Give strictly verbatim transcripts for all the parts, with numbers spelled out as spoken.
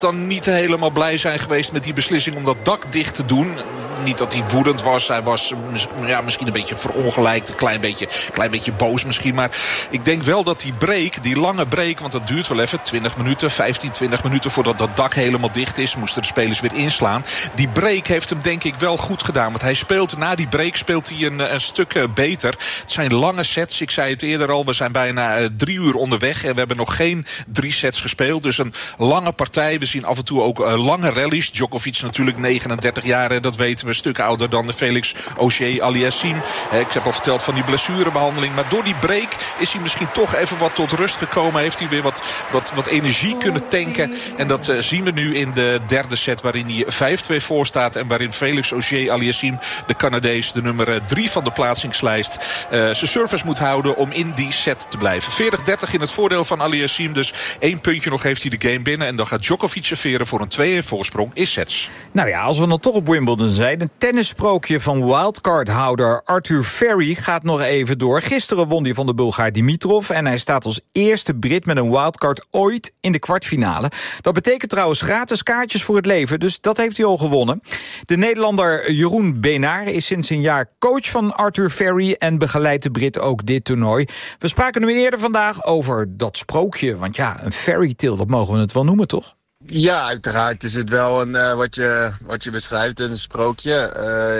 dan niet helemaal blij zijn geweest met die beslissing om dat dak dicht te doen. Niet dat hij woedend was. Hij was ja, misschien een beetje verongelijkt. Een klein beetje, klein beetje boos misschien. Maar ik denk wel dat die break, die lange break, want dat duurt wel even. twintig minuten, vijftien, twintig minuten voordat dat dak helemaal dicht is. Moesten de spelers weer inslaan. Die break heeft hem denk ik wel goed gedaan. Want hij speelt, na die break speelt hij een, een stuk beter. Het zijn lange sets. Ik zei het eerder al. We zijn bijna uh, drie uur onderweg. En we hebben nog geen drie sets gespeeld. Dus een lange partij. We zien af en toe ook uh, lange rallies. Djokovic natuurlijk negenendertig jaar. Dat weten we. Een stuk ouder dan de Felix Auger-Aliassime. Ik heb al verteld van die blessurebehandeling. Maar door die break is hij misschien toch even wat tot rust gekomen. Heeft hij weer wat, wat, wat energie kunnen tanken. En dat uh, zien we nu in de derde set. Waarin hij vijf twee voor staat. En waarin Felix Auger-Aliassime, de Canadees, de nummer drie van de plaatsingslijst, uh, zijn service moet houden om in die set te blijven. veertig dertig in het voordeel van Aliassime. Dus één puntje nog heeft hij de game binnen. En dan gaat Djokovic serveren voor een twee-een voorsprong in sets. Nou ja, als we dan toch op Wimbledon zijn. Een tennissprookje van wildcard-houder Arthur Ferry gaat nog even door. Gisteren won hij van de Bulgaar Dimitrov. En hij staat als eerste Brit met een wildcard ooit in de kwartfinale. Dat betekent trouwens gratis kaartjes voor het leven. Dus dat heeft hij al gewonnen. De Nederlander Jeroen Benaar is sinds een jaar coach van Arthur Ferry en begeleidt de Brit ook dit toernooi. We spraken nu eerder vandaag over dat sprookje. Want ja, een fairy tale, dat mogen we het wel noemen, toch? Ja, uiteraard is het wel een, uh, wat, je, wat je beschrijft, een sprookje.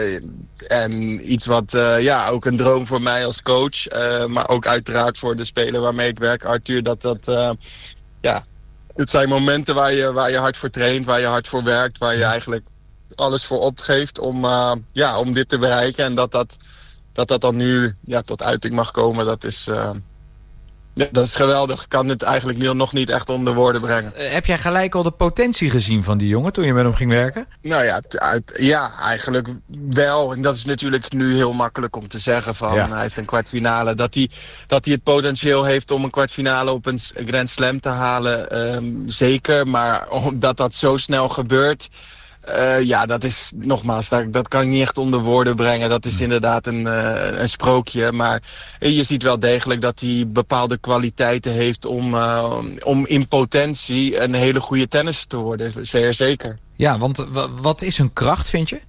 Uh, en iets wat, uh, ja, ook een droom voor mij als coach. Uh, maar ook uiteraard voor de speler waarmee ik werk, Arthur. Dat dat, uh, ja, het zijn momenten waar je, waar je hard voor traint, waar je hard voor werkt. Waar je eigenlijk alles voor opgeeft om, uh, ja, om dit te bereiken. En dat dat, dat, dat dan nu ja, tot uiting mag komen, dat is... Uh, Ja, dat is geweldig. Ik kan het eigenlijk nog niet echt onder woorden brengen. Uh, heb jij gelijk al de potentie gezien van die jongen toen je met hem ging werken? Nou ja, uit, ja, eigenlijk wel. En dat is natuurlijk nu heel makkelijk om te zeggen van ja. Hij heeft een kwartfinale. Dat hij, dat hij het potentieel heeft om een kwartfinale op een Grand Slam te halen, um, zeker. Maar omdat dat zo snel gebeurt... Uh, ja, dat is, nogmaals, dat, dat kan ik niet echt onder woorden brengen. Dat is inderdaad een, uh, een sprookje. Maar je ziet wel degelijk dat hij bepaalde kwaliteiten heeft om, uh, om in potentie een hele goede tennisser te worden. Zeer zeker. Ja, want w- wat is een kracht, vind je?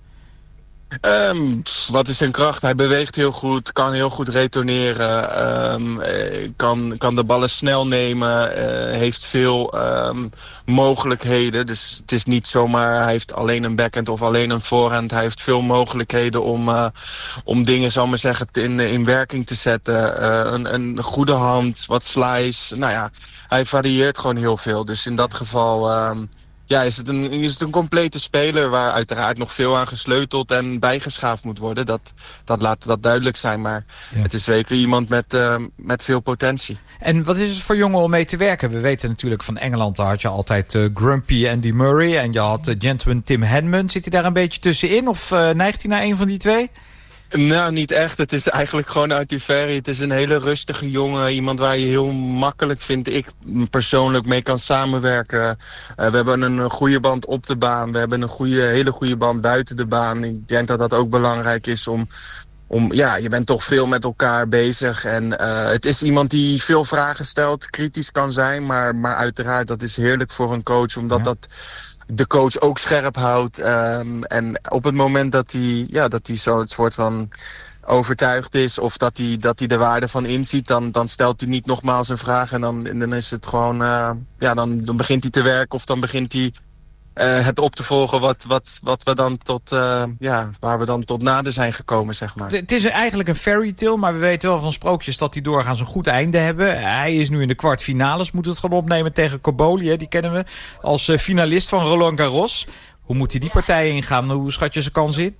Um, wat is zijn kracht? Hij beweegt heel goed, kan heel goed retourneren, um, kan, kan de ballen snel nemen, uh, heeft veel um, mogelijkheden. Dus het is niet zomaar, hij heeft alleen een backhand of alleen een voorhand. Hij heeft veel mogelijkheden om, uh, om dingen, zal ik maar zeggen, in, in werking te zetten. Uh, een, een goede hand, wat slice. Nou ja, hij varieert gewoon heel veel. Dus in dat geval... Um, Ja, is het, een, is het een complete speler waar uiteraard nog veel aan gesleuteld en bijgeschaafd moet worden. Dat, dat laat dat duidelijk zijn, maar ja. Het is zeker iemand met, uh, met veel potentie. En wat is het voor jongen om mee te werken? We weten natuurlijk van Engeland, daar had je altijd uh, Grumpy Andy Murray en je had uh, gentleman Tim Henman. Zit hij daar een beetje tussenin of uh, neigt hij naar een van die twee? Nou, niet echt. Het is eigenlijk gewoon Arthur Ferry. Het is een hele rustige jongen. Iemand waar je heel makkelijk, vind ik, persoonlijk mee kan samenwerken. Uh, we hebben een goede band op de baan. We hebben een goede, hele goede band buiten de baan. Ik denk dat dat ook belangrijk is om... Om, ja, je bent toch veel met elkaar bezig. En uh, het is iemand die veel vragen stelt, kritisch kan zijn. Maar, maar uiteraard, dat is heerlijk voor een coach. Omdat ja. dat... de coach ook scherp houdt. Um, en op het moment dat hij, ja, dat hij zo het soort van overtuigd is of dat hij, dat hij de waarde van inziet, dan, dan stelt hij niet nogmaals een vraag en dan, en dan is het gewoon, uh, ja, dan, dan begint hij te werken of dan begint hij uh, het op te volgen wat, wat, wat we dan tot, uh, ja, waar we dan tot nader zijn gekomen, zeg maar. Het is eigenlijk een fairy tale, maar we weten wel van sprookjes dat die doorgaans een goed einde hebben. Hij is nu in de kwartfinales, moet het gaan opnemen tegen Cobolli, hè, die kennen we als uh, finalist van Roland Garros. Hoe moet hij die partij ingaan? Hoe schat je zijn kans in?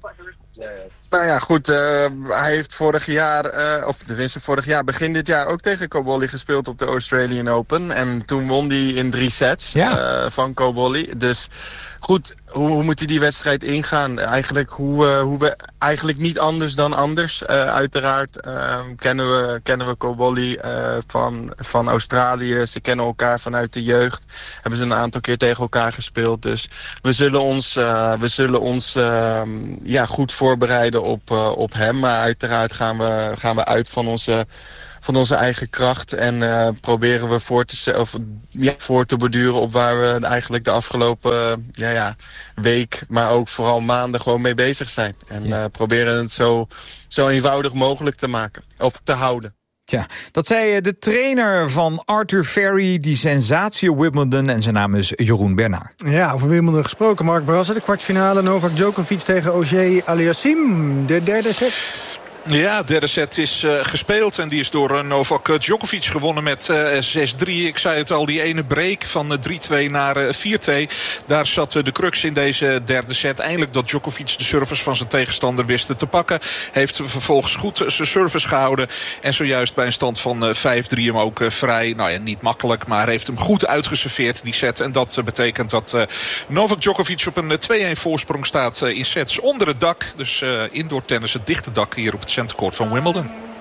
Nou ja, goed, uh, hij heeft vorig jaar, uh, of tenminste vorig jaar, begin dit jaar ook tegen Cobolli gespeeld op de Australian Open. En toen won hij in drie sets ja. uh, van Cobolli. Dus goed, hoe, hoe moet hij die wedstrijd ingaan? Eigenlijk, hoe, uh, hoe we, eigenlijk niet anders dan anders. Uh, uiteraard uh, kennen we, kennen we Cobolli uh, van, van Australië. Ze kennen elkaar vanuit de jeugd. Hebben ze een aantal keer tegen elkaar gespeeld. Dus we zullen ons, uh, we zullen ons uh, ja, goed voorbereiden op, uh, op hem. Maar uiteraard gaan we, gaan we uit van onze... van onze eigen kracht. En uh, proberen we voor te, of, ja, voor te borduren op waar we eigenlijk de afgelopen uh, ja, ja, week, maar ook vooral maanden gewoon mee bezig zijn. En ja. uh, proberen het zo, zo eenvoudig mogelijk te maken, of te houden. Ja, dat zei de trainer van Arthur Ferry, die sensatie Wimbledon, en zijn naam is Jeroen Bernard. Ja, over Wimbledon gesproken, Mark Brasser, de kwartfinale, Novak Djokovic tegen Auger Aliassime, de derde set. Ja, de derde set is uh, gespeeld en die is door uh, Novak Djokovic gewonnen met uh, zes drie. Ik zei het al, die ene break van uh, drie twee naar uh, vier twee. Daar zat uh, de crux in deze derde set. Eindelijk dat Djokovic de service van zijn tegenstander wist te pakken. Heeft vervolgens goed zijn service gehouden. En zojuist bij een stand van uh, vijf drie hem ook uh, vrij, nou ja, niet makkelijk, maar heeft hem goed uitgeserveerd, die set. En dat uh, betekent dat uh, Novak Djokovic op een uh, twee-een voorsprong staat uh, in sets onder het dak. Dus uh, indoor tennis, het dichte dak hier op het centercourt van Wimbledon.